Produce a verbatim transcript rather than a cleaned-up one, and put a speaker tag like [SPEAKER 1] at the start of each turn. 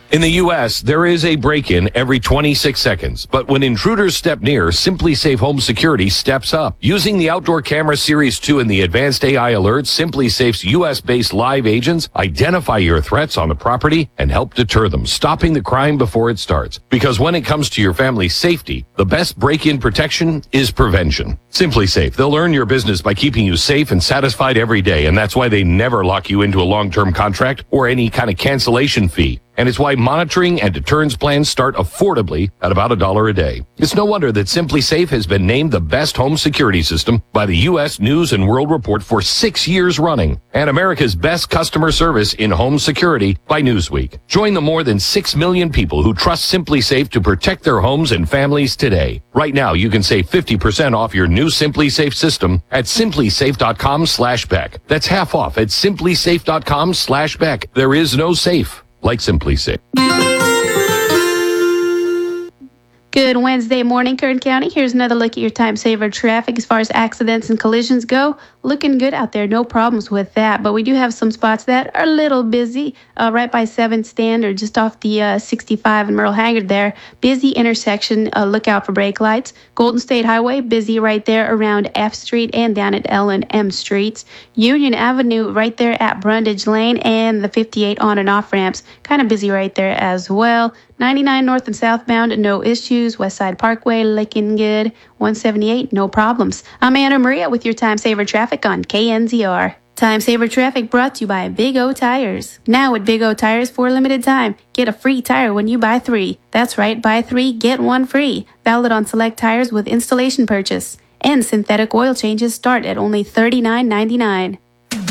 [SPEAKER 1] In the U S, there is a break-in every twenty-six seconds, but when intruders step near, SimpliSafe Home Security steps up. Using the Outdoor Camera Series two and the advanced A I alerts, SimpliSafe's U S-based live agents identify your threats on the property and help deter them, stopping the crime before it starts. Because when it comes to your family's safety, the best break-in protection is prevention. SimpliSafe, they'll earn your business by keeping you safe and satisfied every day, and that's why they never lock you into a long-term contract or any kind of cancellation fee. And it's why monitoring and deterrence plans start affordably at about a dollar a day. It's no wonder that SimpliSafe has been named the best home security system by the U S News and World Report for six years running, and America's best customer service in home security by Newsweek. Join the more than six million people who trust SimpliSafe to protect their homes and families today. Right now, you can save fifty percent off your new SimpliSafe system at simplisafe.com slash Beck. That's half off at simplisafe.com slash Beck. There is no safe like SimpliSafe.
[SPEAKER 2] Good Wednesday morning, Kern County. Here's another look at your time saver traffic as far as accidents and collisions go. Looking good out there. No problems with that. But we do have some spots that are a little busy. Uh, right by seventh Stand or just off the uh, sixty-five and Merle Haggard there. Busy intersection. Uh, look out for brake lights. Golden State Highway, busy right there around F Street and down at L and M Streets. Union Avenue right there at Brundage Lane and the fifty-eight on and off ramps. Kind of busy right there as well. ninety-nine north and southbound, no issues. West Side Parkway, looking good. one seventy-eight, no problems. I'm Anna Maria with your Time Saver Traffic on K N Z R. Time Saver Traffic brought to you by Big O Tires. Now at Big O Tires for a limited time, get a free tire when you buy three. That's right, buy three, get one free. Valid on select tires with installation purchase. And synthetic oil changes start at only thirty-nine ninety-nine.